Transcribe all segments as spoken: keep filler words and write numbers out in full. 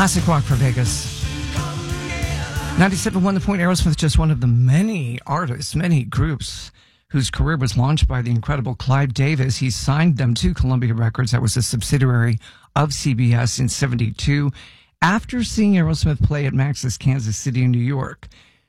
Classic rock for Vegas. ninety-seven point one The Point. Aerosmith, just one of the many artists, many groups whose career was launched by the incredible Clive Davis. He signed them to Columbia Records. That was a subsidiary of C B S in seventy-two. After seeing Aerosmith play at Max's Kansas City in New York.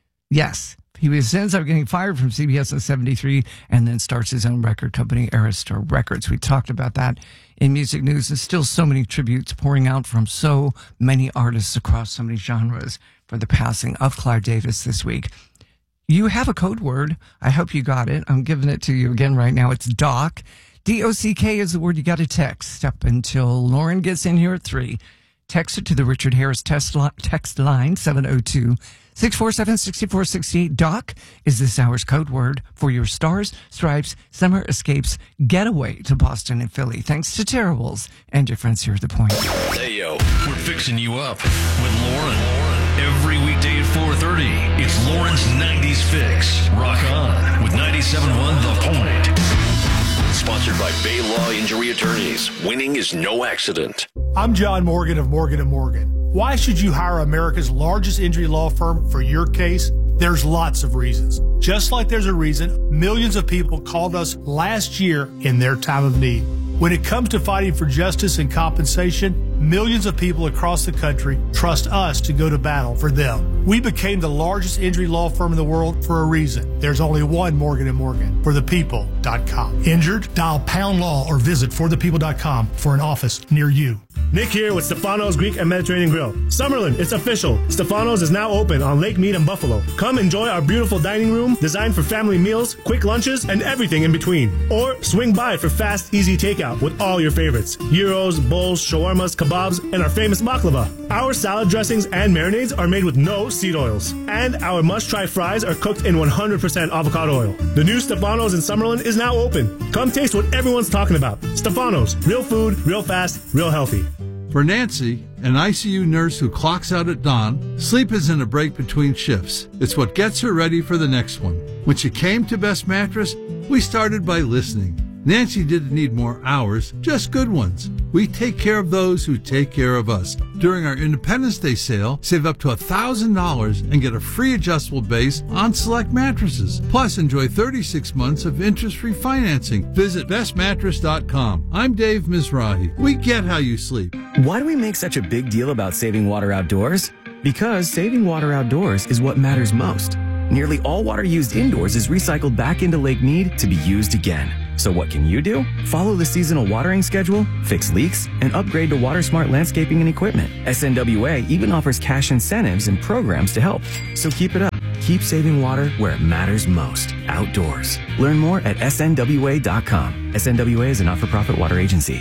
Yes, he was ends up getting fired from C B S in seventy-three and then starts his own record company, Aerostar Records. We talked about that in Music News. There's still so many tributes pouring out from so many artists across so many genres for the passing of Clive Davis this week. You have a code word. I hope you got it. I'm giving it to you again right now. It's DOC. D O C K is the word you got to text up until Lauren gets in here at three. Text it to the Richard Harris text line, text line seven oh two, six four seven, six four six eight. DOC is this hour's code word for your Stars, Stripes, Summer Escapes getaway to Boston and Philly. Thanks to Terribles and your friends here at The Point. Hey, yo, we're fixing you up with Lauren. Every weekday at four thirty, it's Lauren's nineties Fix. Rock on with ninety-seven point one The Point. Sponsored by Bay Law Injury Attorneys. Winning is no accident. I'm John Morgan of Morgan and Morgan. Why should you hire America's largest injury law firm for your case? There's lots of reasons. Just like there's a reason millions of people called us last year in their time of need. When it comes to fighting for justice and compensation, millions of people across the country trust us to go to battle for them. We became the largest injury law firm in the world for a reason. There's only one Morgan and Morgan, for the people dot com. Injured? Dial pound law or visit for the people dot com for an office near you. Nick here with Stefano's Greek and Mediterranean Grill. Summerlin, it's official. Stefano's is now open on Lake Mead and Buffalo. Come enjoy our beautiful dining room designed for family meals, quick lunches, and everything in between. Or swing by for fast, easy takeout with all your favorites. Gyros, bowls, shawarmas, kebabs, and our famous baklava. Our salad dressings and marinades are made with no seed oils. And our must-try fries are cooked in one hundred percent avocado oil. The new Stefano's in Summerlin is now open. Come taste what everyone's talking about. Stefano's, real food, real fast, real healthy. For Nancy, an I C U nurse who clocks out at dawn, sleep isn't a break between shifts. It's what gets her ready for the next one. When she came to Best Mattress, we started by listening. Nancy didn't need more hours, just good ones. We take care of those who take care of us. During our Independence Day sale, save up to one thousand dollars and get a free adjustable base on select mattresses. Plus, enjoy thirty-six months of interest-free financing. Visit best mattress dot com. I'm Dave Mizrahi. We get how you sleep. Why do we make such a big deal about saving water outdoors? Because saving water outdoors is what matters most. Nearly all water used indoors is recycled back into Lake Mead to be used again. So what can you do? Follow the seasonal watering schedule, fix leaks, and upgrade to WaterSmart landscaping and equipment. S N W A even offers cash incentives and programs to help. So keep it up. Keep saving water where it matters most, outdoors. Learn more at S N W A dot com. S N W A is a not-for-profit water agency.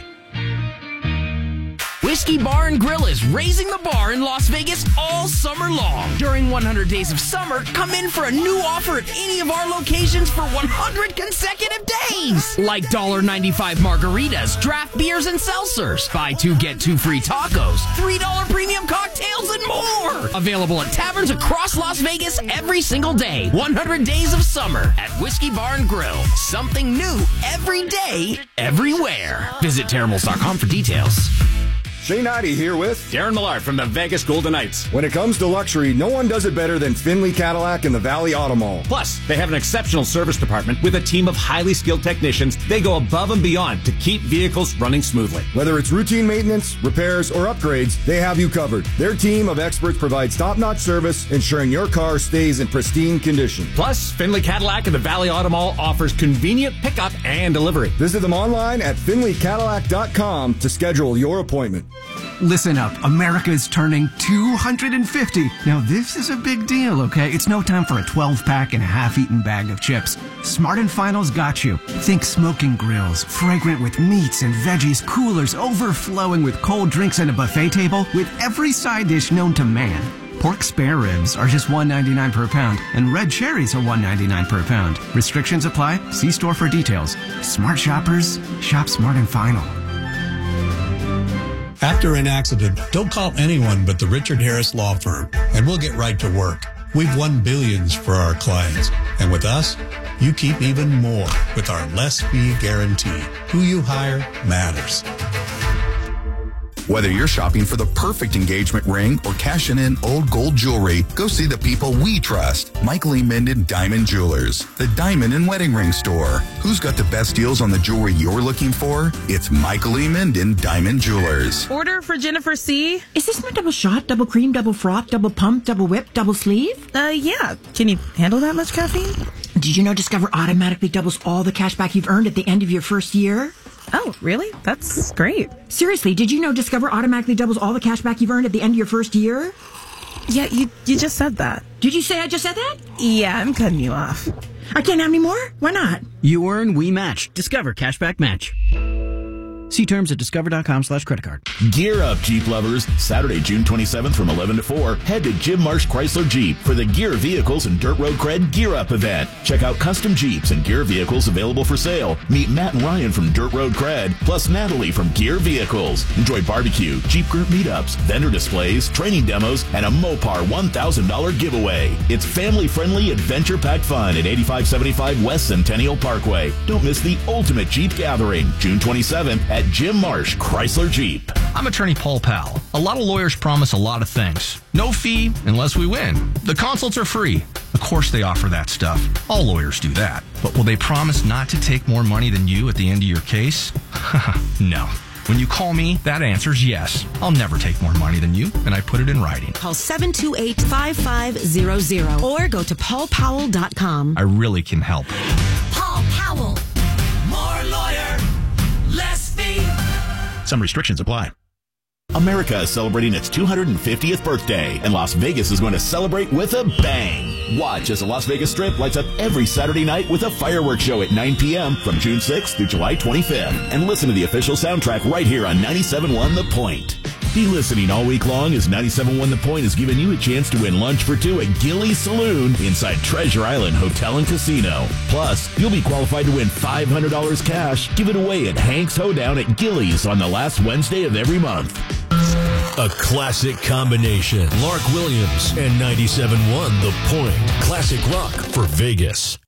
Whiskey Bar and Grill is raising the bar in Las Vegas all summer long. During one hundred Days of Summer, come in for a new offer at any of our locations for one hundred consecutive days. Like one ninety-five margaritas, draft beers, and seltzers. Buy two, get two free tacos, three dollars premium cocktails, and more. Available at taverns across Las Vegas every single day. one hundred Days of Summer at Whiskey Bar and Grill. Something new every day, everywhere. Visit terribles dot com for details. Shane Ivey here with Darren Millard from the Vegas Golden Knights. When it comes to luxury, no one does it better than Finley Cadillac and the Valley Auto Mall. Plus, they have an exceptional service department with a team of highly skilled technicians. They go above and beyond to keep vehicles running smoothly. Whether it's routine maintenance, repairs, or upgrades, they have you covered. Their team of experts provides top-notch service, ensuring your car stays in pristine condition. Plus, Finley Cadillac and the Valley Auto Mall offers convenient pickup and delivery. Visit them online at finley cadillac dot com to schedule your appointment. Listen up, America is turning two hundred fifty. Now this is a big deal, okay? It's no time for a twelve pack and a half-eaten bag of chips. Smart and Final's got you. Think smoking grills, fragrant with meats and veggies, coolers overflowing with cold drinks and a buffet table with every side dish known to man. Pork spare ribs are just one ninety-nine per pound, and red cherries are one ninety-nine per pound. Restrictions apply. See store for details. Smart shoppers, shop Smart and Final. After an accident, don't call anyone but the Richard Harris Law Firm, and we'll get right to work. We've won billions for our clients, and with us, you keep even more with our less fee guarantee. Who you hire matters. Whether you're shopping for the perfect engagement ring or cashing in old gold jewelry, go see the people we trust. Michael E. Minden Diamond Jewelers, the diamond and wedding ring store. Who's got the best deals on the jewelry you're looking for? It's Michael E. Minden Diamond Jewelers. Order for Jennifer C. Is this my double shot, double cream, double froth, double pump, double whip, double sleeve? Uh, yeah. Can you handle that much caffeine? Did you know Discover automatically doubles all the cash back you've earned at the end of your first year? Oh, really? That's great. Seriously, did you know Discover automatically doubles all the cash back you've earned at the end of your first year? Yeah, you you just said that. Did you say I just said that? Yeah, I'm cutting you off. I can't have any more? Why not? You earn, we match. Discover Cashback Match. See terms at discover.com slash credit card. Gear up, Jeep lovers. Saturday, June twenty-seventh from eleven to four, head to Jim Marsh Chrysler Jeep for the Gear Vehicles and Dirt Road Cred Gear Up event. Check out custom Jeeps and Gear Vehicles available for sale. Meet Matt and Ryan from Dirt Road Cred, plus Natalie from Gear Vehicles. Enjoy barbecue, Jeep group meetups, vendor displays, training demos, and a Mopar one thousand dollars giveaway. It's family-friendly, adventure-packed fun at eighty-five seventy-five West Centennial Parkway. Don't miss the ultimate Jeep gathering, June twenty-seventh at Jim Marsh Chrysler Jeep. I'm attorney Paul Powell. A lot of lawyers promise a lot of things. No fee unless we win. The consults are free. Of course they offer that stuff. All lawyers do that. But will they promise not to take more money than you at the end of your case? No. When you call me, that answer's yes. I'll never take more money than you, and I put it in writing. Call seven two eight, five five zero zero or go to paul powell dot com. I really can help. Paul Powell. More lawyer, less fee. Some restrictions apply. America is celebrating its two hundred fiftieth birthday, and Las Vegas is going to celebrate with a bang. Watch as the Las Vegas Strip lights up every Saturday night with a fireworks show at nine p.m. from June sixth through July twenty-fifth. And listen to the official soundtrack right here on ninety-seven point one The Point. Be listening all week long as ninety-seven point one The Point is giving you a chance to win lunch for two at Gillies Saloon inside Treasure Island Hotel and Casino. Plus, you'll be qualified to win five hundred dollars cash given away at Hank's Hoedown at Gillies on the last Wednesday of every month. A classic combination. Lark Williams and ninety-seven point one The Point. Classic rock for Vegas.